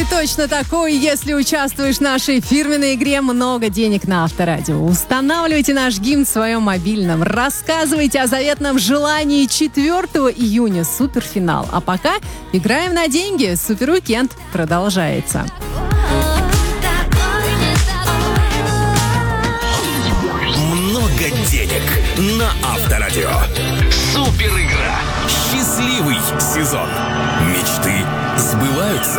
ты точно такой, если участвуешь в нашей фирменной игре «Много денег» на Авторадио. Устанавливайте наш гимн в своем мобильном. Рассказывайте о заветном желании. 4 июня суперфинал. А пока играем на деньги. Суперуикенд продолжается. Много денег на Авторадио. Супер игра. Счастливый сезон. Мечты сбываются.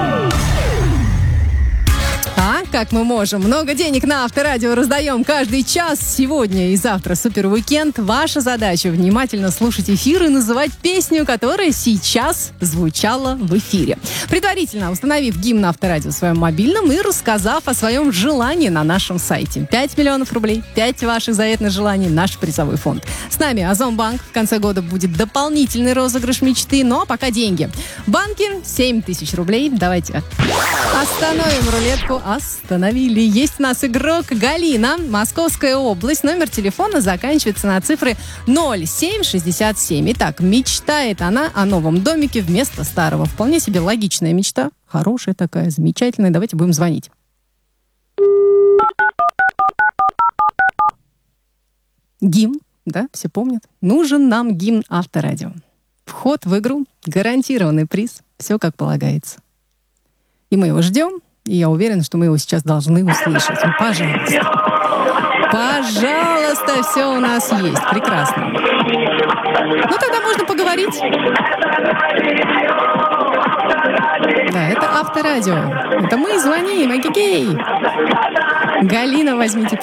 Как мы можем. Много денег на Авторадио раздаем каждый час. Сегодня и завтра супер уикенд. Ваша задача — внимательно слушать эфир и называть песню, которая сейчас звучала в эфире. Предварительно установив гимн Авторадио в своем мобильном и рассказав о своем желании на нашем сайте. 5 миллионов рублей, 5 ваших заветных желаний, наш призовой фонд. С нами Озонбанк. В конце года будет дополнительный розыгрыш мечты. Ну а пока деньги. В банке 7 тысяч рублей. Давайте остановим рулетку. Остановили. Есть у нас игрок Галина, Московская область. Номер телефона заканчивается на цифры 0767. Итак, мечтает она о новом домике вместо старого. Вполне себе логичная мечта. Хорошая такая, замечательная. Давайте будем звонить. Гимн, да, все помнят? Нужен нам гимн Авторадио. Вход в игру, гарантированный приз. Все как полагается. И мы его ждем. И я уверена, что мы его сейчас должны услышать. Ну, пожалуйста. Пожалуйста, все у нас есть. Прекрасно. Ну, тогда можно поговорить. Да, это Авторадио. Это мы звоним. Эгегей. Галина, возьмите